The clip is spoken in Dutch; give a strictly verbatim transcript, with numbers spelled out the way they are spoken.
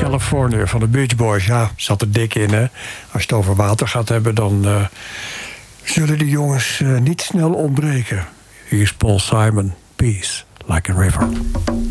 California van de Beach Boys. Ja, zat er dik in, hè. Als je het over water gaat hebben, dan uh, zullen die jongens uh, niet snel ontbreken. Hier is Paul Simon, Peace, Like a River.